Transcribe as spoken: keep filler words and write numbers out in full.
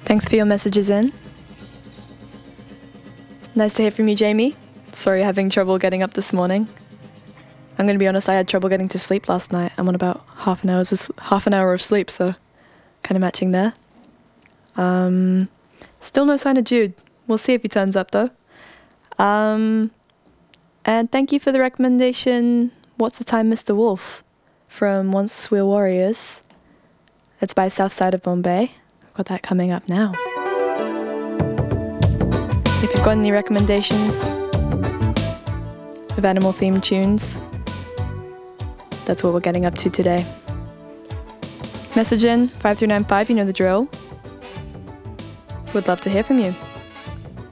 Thanks for your messages in. Nice to hear from you, Jamie. Sorry you're having trouble getting up this morning. I'm going to be honest, I had trouble getting to sleep last night. I'm on about half an hour's of, half an hour of sleep, so kind of matching there. Um, still no sign of Jude. We'll see if he turns up though. Um, and thank you for the recommendation, What's the Time, Mister Wolf, from Once We're Warriors. It's by South Side of Bombay. I've got that coming up now. If you've got any recommendations of animal-themed tunes, that's what we're getting up to today. Message in five three nine five, you know the drill. Would love to hear from you.